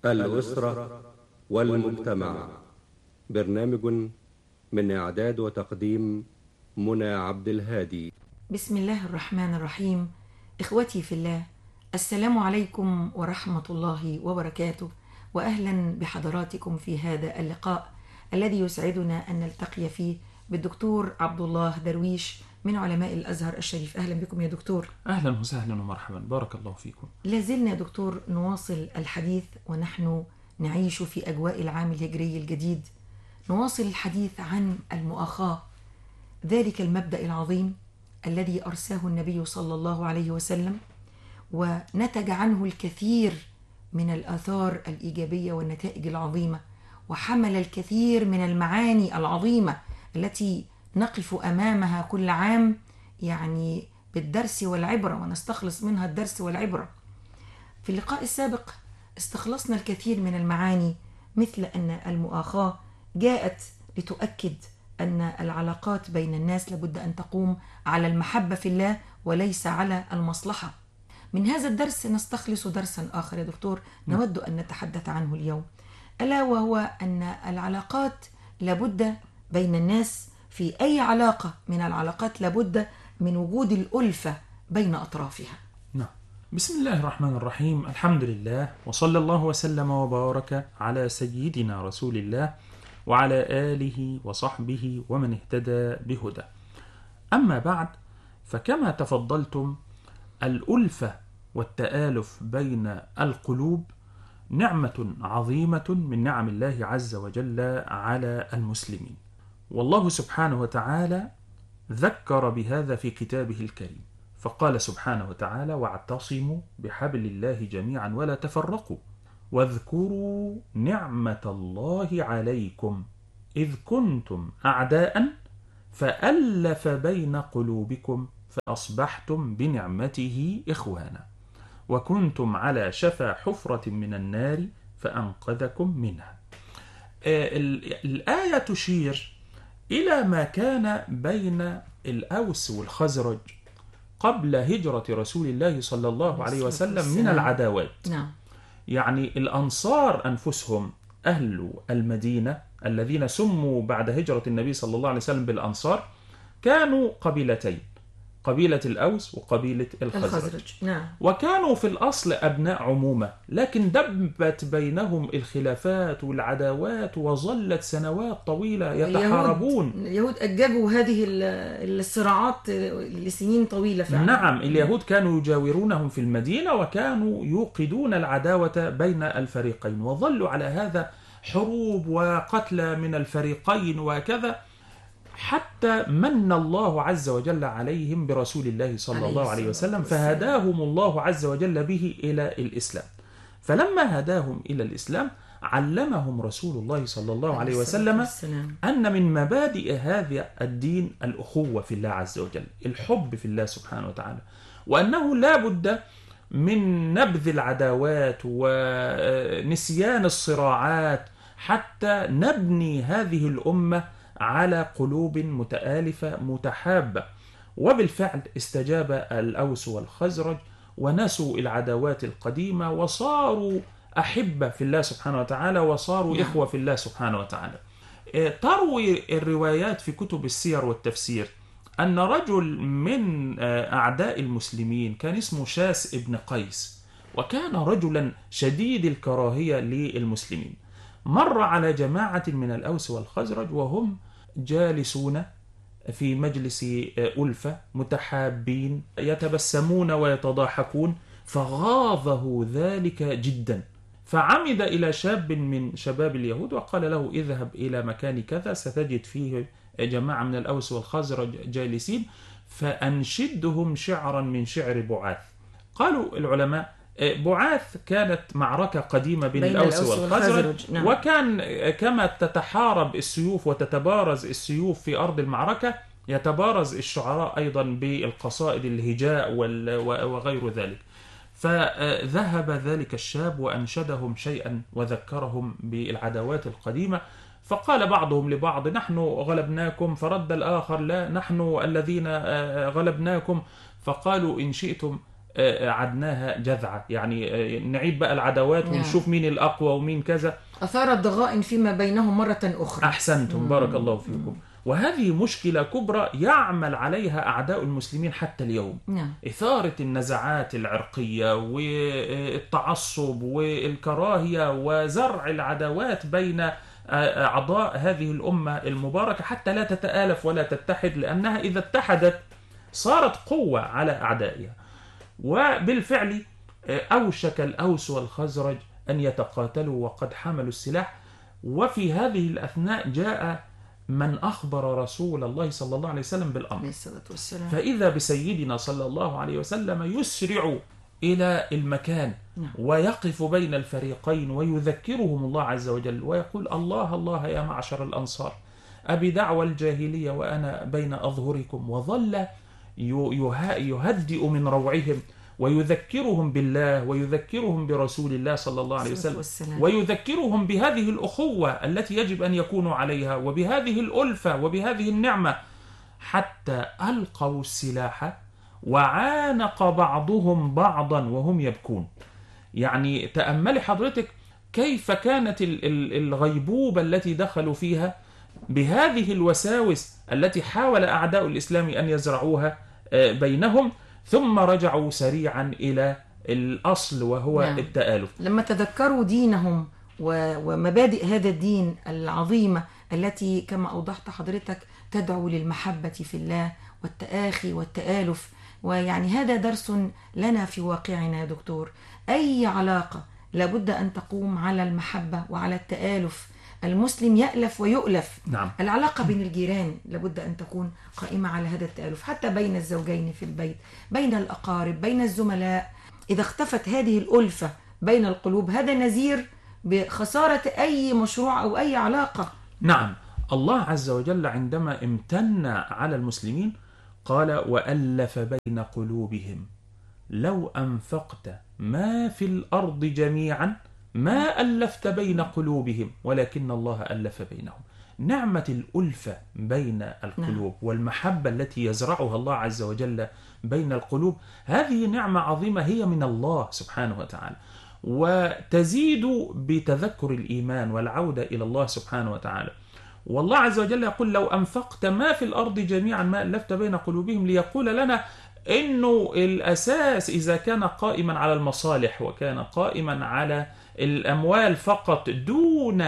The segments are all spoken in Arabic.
الأسرة والمجتمع. برنامج من إعداد وتقديم منى عبد الهادي. بسم الله الرحمن الرحيم. إخوتي في الله، السلام عليكم ورحمة الله وبركاته، وأهلا بحضراتكم في هذا اللقاء الذي يسعدنا أن نلتقي فيه بالدكتور عبد الله درويش من علماء الأزهر الشريف. أهلا بكم يا دكتور. أهلا وسهلا ومرحبا، بارك الله فيكم. لازلنا يا دكتور نواصل الحديث ونحن نعيش في أجواء العام الهجري الجديد، نواصل الحديث عن المؤاخاة، ذلك المبدأ العظيم الذي أرساه النبي صلى الله عليه وسلم، ونتج عنه الكثير من الآثار الإيجابية والنتائج العظيمة، وحمل الكثير من المعاني العظيمة التي نقف أمامها كل عام يعني بالدرس والعبرة، ونستخلص منها الدرس والعبرة. في اللقاء السابق استخلصنا الكثير من المعاني، مثل أن المؤاخاة جاءت لتؤكد أن العلاقات بين الناس لابد أن تقوم على المحبة في الله وليس على المصلحة. من هذا الدرس نستخلص درسا آخر يا دكتور نود أن نتحدث عنه اليوم، ألا وهو أن العلاقات لابد بين الناس، في أي علاقة من العلاقات لابد من وجود الألفة بين أطرافها. نعم. بسم الله الرحمن الرحيم، الحمد لله، وصلى الله وسلم وبارك على سيدنا رسول الله وعلى آله وصحبه ومن اهتدى بهدى. أما بعد، فكما تفضلتم، الألفة والتآلف بين القلوب نعمة عظيمة من نعم الله عز وجل على المسلمين، والله سبحانه وتعالى ذكر بهذا في كتابه الكريم، فقال سبحانه وتعالى: واعتصموا بحبل الله جميعا ولا تفرقوا واذكروا نعمة الله عليكم إذ كنتم أعداء فألف بين قلوبكم فأصبحتم بنعمته إخوانا وكنتم على شفا حفرة من النار فأنقذكم منها. الآية تشير إلى ما كان بين الأوس والخزرج قبل هجرة رسول الله صلى الله عليه وسلم من العداوات. نعم. يعني الأنصار أنفسهم أهل المدينة الذين سموا بعد هجرة النبي صلى الله عليه وسلم بالأنصار كانوا قبيلتين، قبيلة الأوس وقبيلة الخزرج. نعم. وكانوا في الأصل أبناء عمومة، لكن دبت بينهم الخلافات والعداوات وظلت سنوات طويلة يتحاربون. اليهود أججوا هذه الصراعات لسنين طويلة فعلا. نعم، اليهود كانوا يجاورونهم في المدينة وكانوا يوقدون العداوة بين الفريقين، وظلوا على هذا حروب وقتل من الفريقين وكذا، حتى من الله عز وجل عليهم برسول الله صلى الله عليه وسلم، فهداهم الله عز وجل به إلى الإسلام. فلما هداهم إلى الإسلام علمهم رسول الله صلى الله عليه وسلم أن من مبادئ هذا الدين الأخوة في الله عز وجل، الحب في الله سبحانه وتعالى، وأنه لا بد من نبذ العداوات ونسيان الصراعات حتى نبني هذه الأمة على قلوب متآلفة متحابة. وبالفعل استجاب الأوس والخزرج ونسوا العداوات القديمة وصاروا أحبة في الله سبحانه وتعالى، وصاروا إخوة في الله سبحانه وتعالى. تروي الروايات في كتب السير والتفسير أن رجل من أعداء المسلمين كان اسمه شاس ابن قيس، وكان رجلا شديد الكراهية للمسلمين. مر على جماعة من الأوس والخزرج وهم جالسون في مجلس ألفة متحابين يتبسمون ويتضاحكون، فغاظه ذلك جدا، فعمد إلى شاب من شباب اليهود وقال له: اذهب إلى مكان كذا ستجد فيه جماعة من الأوس والخزرج جالسين، فأنشدهم شعرا من شعر بعاث. قالوا العلماء بعاث كانت معركة قديمة بين الأوس والخزرج. نعم. وكان كما تتحارب السيوف وتتبارز السيوف في أرض المعركة، يتبارز الشعراء أيضا بالقصائد الهجاء وغير ذلك. فذهب ذلك الشاب وأنشدهم شيئا وذكرهم بالعداوات القديمة، فقال بعضهم لبعض: نحن غلبناكم، فرد الآخر: لا، نحن الذين غلبناكم. فقالوا: إن شئتم عدناها جذعة، يعني نعيد بقى العداوات ونشوف مين الأقوى ومين كذا. أثارت ضغائن فيما بينهم مرة أخرى. أحسنتم، بارك الله فيكم. وهذه مشكلة كبرى يعمل عليها أعداء المسلمين حتى اليوم. إثارة النزعات العرقية والتعصب والكراهية وزرع العداوات بين أعضاء هذه الأمة المباركة حتى لا تتآلف ولا تتحد، لأنها إذا اتحدت صارت قوة على أعدائها. وبالفعل أوشك الأوس والخزرج أن يتقاتلوا وقد حملوا السلاح. وفي هذه الأثناء جاء من أخبر رسول الله صلى الله عليه وسلم بالأمر، فإذا بسيدنا صلى الله عليه وسلم يسرع إلى المكان ويقف بين الفريقين ويذكرهم الله عز وجل ويقول: الله الله يا معشر الأنصار، أبي دعوى الجاهلية وأنا بين أظهركم. وظل يهدئ من روعهم ويذكرهم بالله ويذكرهم برسول الله صلى الله عليه وسلم، ويذكرهم بهذه الأخوة التي يجب أن يكونوا عليها وبهذه الألفة وبهذه النعمة، حتى ألقوا السلاح وعانق بعضهم بعضا وهم يبكون. يعني تأملي حضرتك كيف كانت الغيبوبة التي دخلوا فيها بهذه الوساوس التي حاول أعداء الإسلام أن يزرعوها بينهم، ثم رجعوا سريعا إلى الأصل وهو التآلف. لما تذكروا دينهم ومبادئ هذا الدين العظيمة التي كما أوضحت حضرتك تدعو للمحبة في الله والتآخي والتآلف. ويعني هذا درس لنا في واقعنا يا دكتور. أي علاقة لابد أن تقوم على المحبة وعلى التآلف. المسلم يألف ويؤلف. العلاقة بين الجيران لابد أن تكون قائمة على هذا التآلف، حتى بين الزوجين في البيت، بين الأقارب، بين الزملاء. إذا اختفت هذه الألفة بين القلوب هذا نذير بخسارة أي مشروع أو أي علاقة. نعم، الله عز وجل عندما امتن على المسلمين قال: وألف بين قلوبهم لو أنفقت ما في الأرض جميعا ما ألفت بين قلوبهم ولكن الله ألف بينهم. نعمة الألفة بين القلوب والمحبة التي يزرعها الله عز وجل بين القلوب، هذه نعمة عظيمة هي من الله سبحانه وتعالى، وتزيد بتذكر الإيمان والعودة إلى الله سبحانه وتعالى. والله عز وجل يقول: لو أنفقت ما في الأرض جميعا ما ألفت بين قلوبهم، ليقول لنا إنه الأساس إذا كان قائما على المصالح وكان قائما على الأموال فقط دون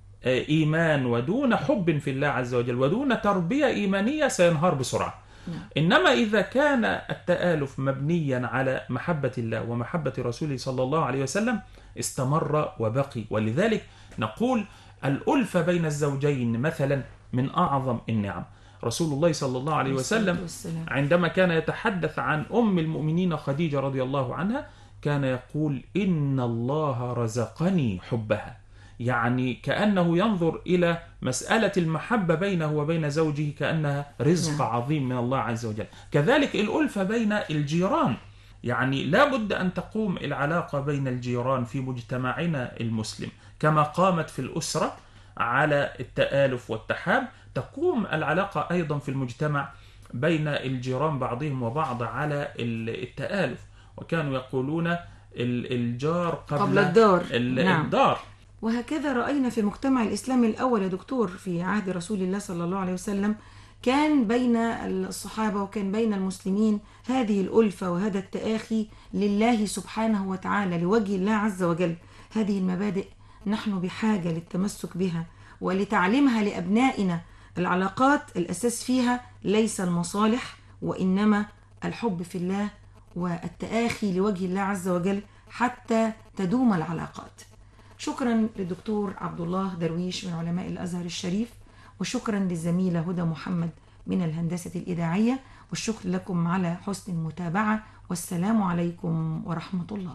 إيمان ودون حب في الله عز وجل ودون تربية إيمانية سينهار بسرعة. إنما إذا كان التآلف مبنيا على محبة الله ومحبة رسوله صلى الله عليه وسلم استمر وبقي. ولذلك نقول الألفة بين الزوجين مثلا من أعظم النعم. رسول الله صلى الله عليه وسلم عندما كان يتحدث عن أم المؤمنين خديجة رضي الله عنها كان يقول: إن الله رزقني حبها. يعني كأنه ينظر إلى مسألة المحبة بينه وبين زوجه كأنها رزق عظيم من الله عز وجل. كذلك الألفة بين الجيران، يعني لا بد أن تقوم العلاقة بين الجيران في مجتمعنا المسلم كما قامت في الأسرة على التآلف والتحاب، تقوم العلاقة أيضا في المجتمع بين الجيران بعضهم وبعض على التآلف. وكانوا يقولون الجار قبل الدار. الدار. وهكذا رأينا في المجتمع الإسلامي الأول يا دكتور في عهد رسول الله صلى الله عليه وسلم، كان بين الصحابة وكان بين المسلمين هذه الألفة وهذا التآخي لله سبحانه وتعالى لوجه الله عز وجل. هذه المبادئ نحن بحاجة للتمسك بها ولتعليمها لأبنائنا. العلاقات الأساس فيها ليس المصالح وإنما الحب في الله والتآخي لوجه الله عز وجل حتى تدوم العلاقات. شكرا للدكتور عبد الله درويش من علماء الأزهر الشريف، وشكرا للزميلة هدى محمد من الهندسة الإذاعية، والشكر لكم على حسن المتابعة، والسلام عليكم ورحمة الله.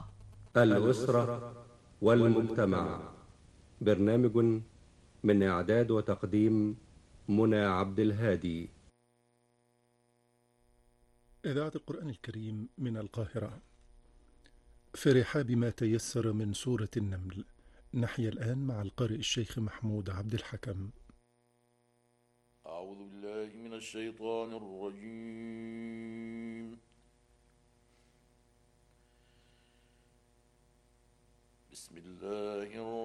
الأسرة والمجتمع، برنامج من إعداد وتقديم منى عبد الهادي. إذاعة القرآن الكريم من القاهرة. في رحاب ما تيسر من سورة النمل، نحيا الآن مع القارئ الشيخ محمود عبد الحكم. أعوذ بالله من الشيطان الرجيم. بسم الله